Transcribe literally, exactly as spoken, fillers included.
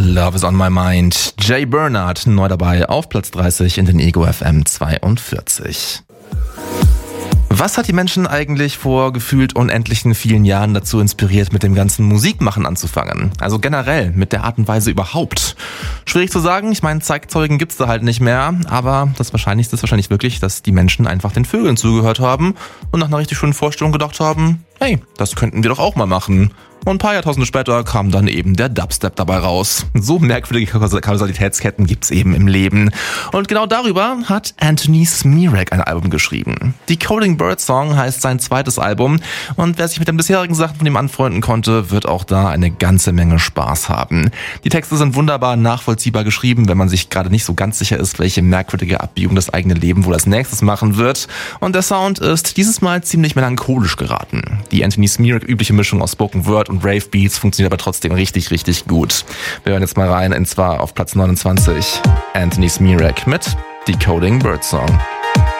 Love is on my mind. Jay Bernard, neu dabei auf Platz dreißig in den Ego F M zweiundvierzig. Was hat die Menschen eigentlich vor gefühlt unendlichen vielen Jahren dazu inspiriert, mit dem ganzen Musikmachen anzufangen? Also generell, mit der Art und Weise überhaupt. Schwierig zu sagen, ich meine, Zeitzeugen gibt's da halt nicht mehr, aber das Wahrscheinlichste ist wahrscheinlich wirklich, dass die Menschen einfach den Vögeln zugehört haben und nach einer richtig schönen Vorstellung gedacht haben, hey, das könnten wir doch auch mal machen. Und ein paar Jahrtausende später kam dann eben der Dubstep dabei raus. So merkwürdige Kausalitätsketten gibt's eben im Leben. Und genau darüber hat Anthony Smirak ein Album geschrieben. Decoding Birdsong heißt sein zweites Album. Und wer sich mit den bisherigen Sachen von ihm anfreunden konnte, wird auch da eine ganze Menge Spaß haben. Die Texte sind wunderbar nachvollziehbar geschrieben, wenn man sich gerade nicht so ganz sicher ist, welche merkwürdige Abbiegung das eigene Leben wohl als nächstes machen wird. Und der Sound ist dieses Mal ziemlich melancholisch geraten. Die Anthony Smirak übliche Mischung aus Spoken Word und Rave Beats funktioniert aber trotzdem richtig, richtig gut. Wir hören jetzt mal rein, und zwar auf Platz neunundzwanzig Anthony Smirak mit Decoding Birdsong.